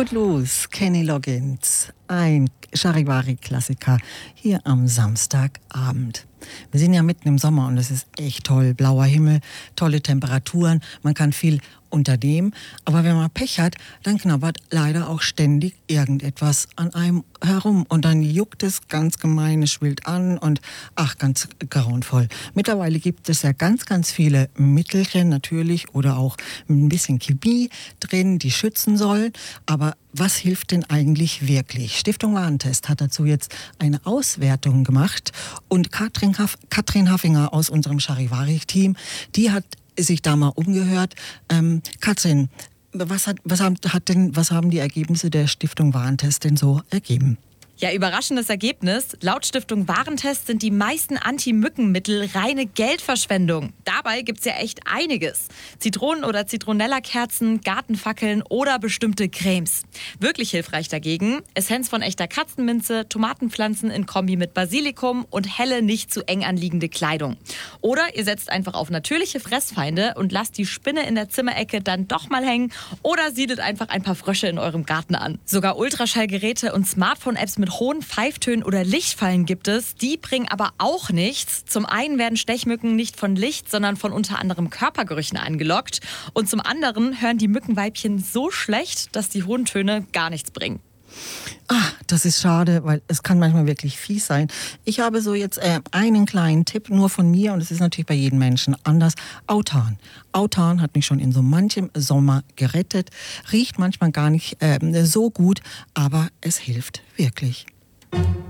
Footloose, Kenny Loggins, ein Charivari-Klassiker hier am Samstagabend. Wir sind ja mitten im Sommer und es ist echt toll. Blauer Himmel, tolle Temperaturen, man kann viel unternehmen. Aber wenn man Pech hat, dann knabbert leider auch ständig irgendetwas an einem herum. Und dann juckt es ganz gemein, es schwillt an und ganz grauenvoll. Mittlerweile gibt es ja ganz, ganz viele Mittelchen natürlich oder auch ein bisschen Chemie drin, die schützen sollen. Aber was hilft denn eigentlich wirklich? Stiftung Warentest hat dazu jetzt eine Auswertung gemacht und Katrin Haffinger aus unserem Charivari-Team, die hat sich da mal umgehört. Katrin, was haben die Ergebnisse der Stiftung Warentest denn so ergeben? Ja, überraschendes Ergebnis. Laut Stiftung Warentest sind die meisten Anti-Mücken-Mittel reine Geldverschwendung. Dabei gibt's ja echt einiges. Zitronen- oder Zitronella-Kerzen, Gartenfackeln oder bestimmte Cremes. Wirklich hilfreich dagegen: Essenz von echter Katzenminze, Tomatenpflanzen in Kombi mit Basilikum und helle, nicht zu eng anliegende Kleidung. Oder ihr setzt einfach auf natürliche Fressfeinde und lasst die Spinne in der Zimmerecke dann doch mal hängen oder siedelt einfach ein paar Frösche in eurem Garten an. Sogar Ultraschallgeräte und Smartphone-Apps mit hohen Pfeiftönen oder Lichtfallen gibt es, die bringen aber auch nichts. Zum einen werden Stechmücken nicht von Licht, sondern von unter anderem Körpergerüchen angelockt. Und zum anderen hören die Mückenweibchen so schlecht, dass die hohen Töne gar nichts bringen. Das ist schade, weil es kann manchmal wirklich fies sein. Ich habe so jetzt einen kleinen Tipp nur von mir und es ist natürlich bei jedem Menschen anders. Autan. Autan hat mich schon in so manchem Sommer gerettet. Riecht manchmal gar nicht so gut, aber es hilft wirklich.